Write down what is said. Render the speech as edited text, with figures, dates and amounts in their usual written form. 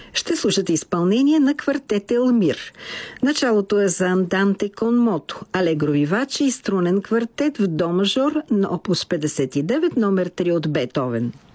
Ще слушате изпълнение на квартет Елмир. Началото е за анданте кон мото, алегро виваче и струнен квартет в до мажор на опус 59, номер 3 от Бетовен.